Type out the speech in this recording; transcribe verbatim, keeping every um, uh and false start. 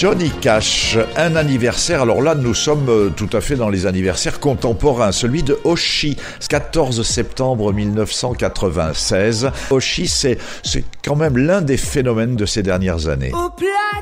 Johnny Cash, un anniversaire. Alors là, nous sommes tout à fait dans les anniversaires contemporains. Celui de Oshie, quatorze septembre mille neuf cent quatre-vingt-seize. Oshie, c'est, c'est quand même l'un des phénomènes de ces dernières années. Au plat